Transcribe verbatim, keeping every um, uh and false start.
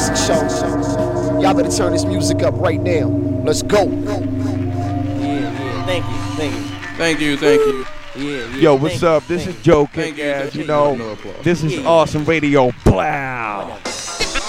music show. Y'all better turn this music up right now. Let's go. Yeah, yeah. Thank you, thank you. Thank you, thank you. Yeah, yeah. Yo, what's thank up? you, This is thank Joe Thank Kick you, Ass. thank You you. know, No applause. this is Yeah. Awesome Radio. Blah.